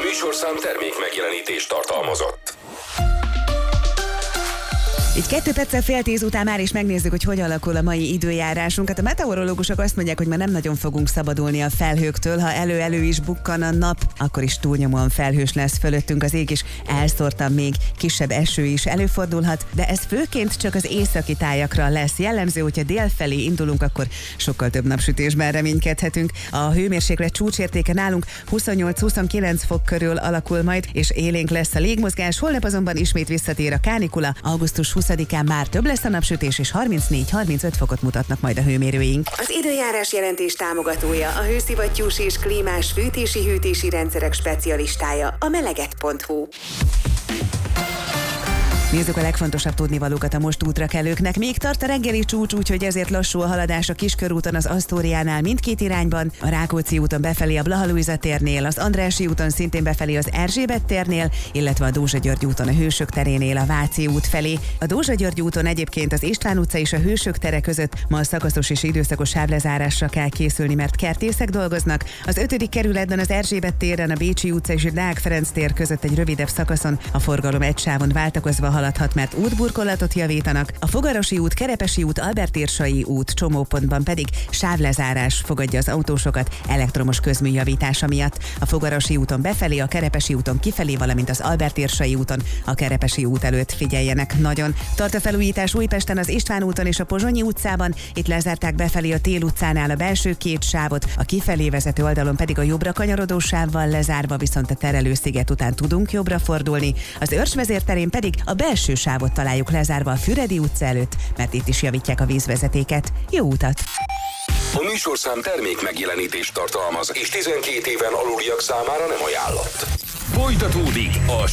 műsorszám termék megjelenítést tartalmazott. Így 2 perccel fél 10 után már is megnézzük, hogy hogyan alakul a mai időjárásunk. Hát a meteorológusok azt mondják, hogy ma nem nagyon fogunk szabadulni a felhőktől. Ha elő-elő is bukkan a nap, akkor is túlnyomóan felhős lesz fölöttünk az ég, és elszórtan még kisebb eső is előfordulhat, de ez főként csak az északi tájakra lesz jellemző. Hogyha dél felé indulunk, akkor sokkal több napsütésben reménykedhetünk. A hőmérséklet csúcsértéke nálunk 28-29 fok körül alakul majd, és élénk lesz a légmozgás. Holnap azonban ismét visszatér a kánikula. Augusztus 20-án már több lesz a napsütés, és 34-35 fokot mutatnak majd a hőmérőink. Az időjárás jelentés támogatója, a hőszivattyús és klímás fűtési-hűtési rendszerek specialistája, a meleget.hu. Nézzük a legfontosabb tudnivalókat a most útrakelőknek. Még tart a reggeli csúcs, úgyhogy ezért lassú a haladás a Kiskörúton, az Asztóriánál mindkét irányban, a Rákóczi úton befelé a Blaha Lujza térnél, az Andrássy úton szintén befelé az Erzsébet térnél, illetve a Dózsa György úton a Hősök terénél a Váci út felé. A Dózsa György úton egyébként az István utca és a Hősök tere között ma a szakaszos és időszakos sávlezárásra kell készülni, mert kertészek dolgoznak. Az 5. kerületben az Erzsébet téren, a Bécsi utca és a Deák Ferenc tér között egy rövidebb szakaszon a forgalom egy sávon váltakozva haladhat, mert útburkolatot javítanak. A Fogarasi út, Kerepesi út, Albert-Érsai út csomópontban pedig sávlezárás fogadja az autósokat elektromos közműjavítása miatt. A Fogarasi úton befelé, a Kerepesi úton kifelé, valamint az Albert-Érsai úton a Kerepesi út előtt figyeljenek nagyon. Tart a felújítás Újpesten az István úton és a Pozsonyi utcában, itt lezárták befelé a Tél utcánál a belső 2 sávot, a kifelé vezető oldalon pedig a jobbra kanyarodó sávval lezárva, viszont a Terelő-sziget után tudunk jobbra fordulni. Az Őrsvezér terén pedig a belső sávot találjuk lezárva a Füredi utca előtt, mert itt is javítják a vízvezetéket. Jó utat! A műsorszám termék megjelenítést tartalmaz, és 12 éven aluliak számára nem ajánlott. Folytatódik a